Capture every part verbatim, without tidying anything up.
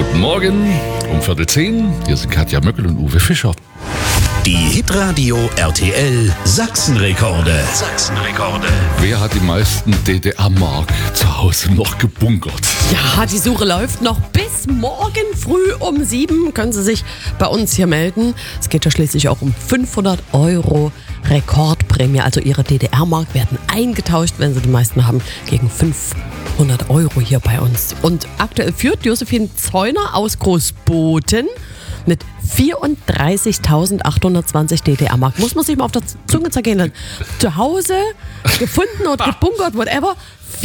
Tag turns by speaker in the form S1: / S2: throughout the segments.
S1: Guten Morgen, um Viertel zehn. Hier sind Katja Möckel und Uwe Fischer.
S2: Die Hitradio R T L Sachsenrekorde. Sachsenrekorde.
S1: Wer hat die meisten D D R-Mark zu Hause noch gebunkert?
S3: Ja, die Suche läuft noch bis morgen früh um sieben. Können Sie sich bei uns hier melden. Es geht ja schließlich auch um fünfhundert Euro Rekordprämie. Also Ihre D D R-Mark werden eingetauscht, wenn Sie die meisten haben, gegen fünfhundert Euro hier bei uns. Und aktuell führt Josephine Zeuner aus Großboten mit vierunddreißigtausendachthundertzwanzig D D R-Mark. Muss man sich mal auf der Zunge zergehen lassen. Zu Hause gefunden oder gebunkert, whatever.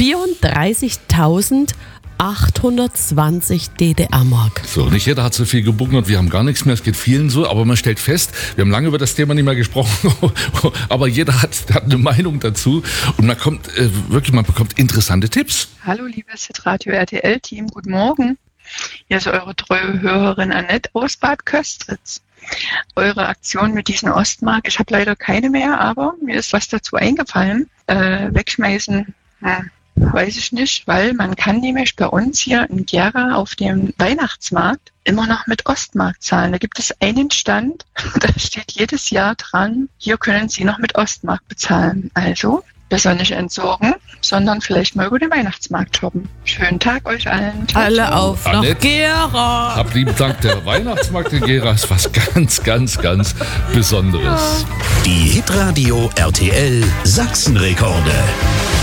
S3: vierunddreißigtausendachthundertzwanzig D D R-Mark.
S1: So, nicht jeder hat so viel gebunkert, wir haben gar nichts mehr, es geht vielen so, aber man stellt fest, wir haben lange über das Thema nicht mehr gesprochen, aber jeder hat, hat eine Meinung dazu und man kommt äh, wirklich, man bekommt interessante Tipps.
S4: Hallo liebes Hitradio R T L-Team, guten Morgen. Hier ist eure treue Hörerin Annette aus Bad Köstritz. Eure Aktion mit diesen Ostmark, ich habe leider keine mehr, aber mir ist was dazu eingefallen. Äh, wegschmeißen, hm, weiß ich nicht, weil man kann nämlich bei uns hier in Gera auf dem Weihnachtsmarkt immer noch mit Ostmark zahlen. Da gibt es einen Stand, da steht jedes Jahr dran, hier können Sie noch mit Ostmark bezahlen. Also besser nicht entsorgen, sondern vielleicht mal über den Weihnachtsmarkt shoppen. Schönen Tag euch allen. Ciao,
S3: Alle
S4: ciao.
S3: auf nach
S1: Annette,
S3: Gera.
S1: Hab lieben Dank, der Weihnachtsmarkt in Gera ist was ganz, ganz, ganz Besonderes.
S2: Die Hitradio R T L Sachsenrekorde.